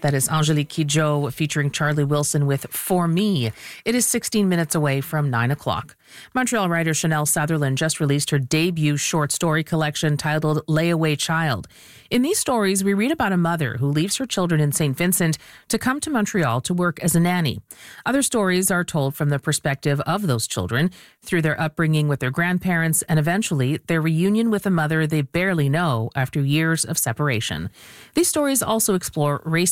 That is Angelique Kidjo featuring Charlie Wilson with For Me. It is 16 minutes away from 9 o'clock. Montreal writer Chanel Sutherland just released her debut short story collection titled Layaway Child. In these stories, we read about a mother who leaves her children in St. Vincent to come to Montreal to work as a nanny. Other stories are told from the perspective of those children, through their upbringing with their grandparents and eventually their reunion with a mother they barely know after years of separation. These stories also explore race